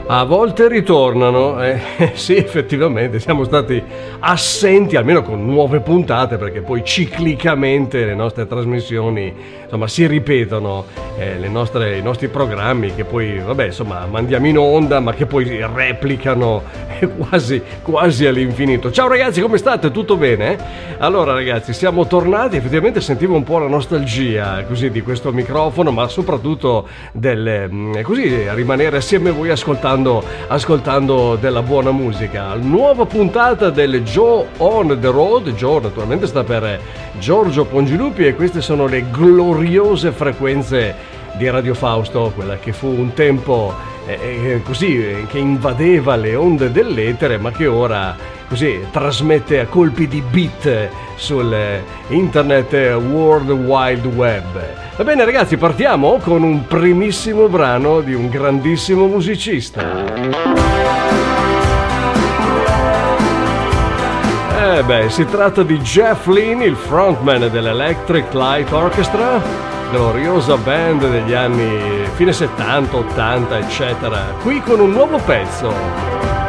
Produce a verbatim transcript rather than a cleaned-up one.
A volte ritornano, eh, sì, effettivamente siamo stati assenti, almeno con nuove puntate, perché poi ciclicamente le nostre trasmissioni, insomma, si ripetono, eh, le nostre, i nostri programmi che poi, vabbè, insomma, mandiamo in onda, ma che poi replicano quasi, quasi all'infinito. Ciao ragazzi, come state? Tutto bene? Allora ragazzi, siamo tornati, effettivamente sentivo un po' la nostalgia, così, di questo microfono, ma soprattutto del, così, rimanere assieme a voi ascoltando ascoltando della buona musica. Nuova puntata del Joe on the Road. Joe naturalmente sta per Giorgio Pongilupi e queste sono le gloriose frequenze di Radio Fausto, quella che fu un tempo eh, così, che invadeva le onde dell'etere, ma che ora così trasmette a colpi di beat sul internet World Wide Web. Va bene ragazzi, partiamo con un primissimo brano di un grandissimo musicista. Eh beh, si tratta di Jeff Lynne, il frontman dell'Electric Light Orchestra, gloriosa band degli anni fine settanta, ottanta, eccetera, qui con un nuovo pezzo.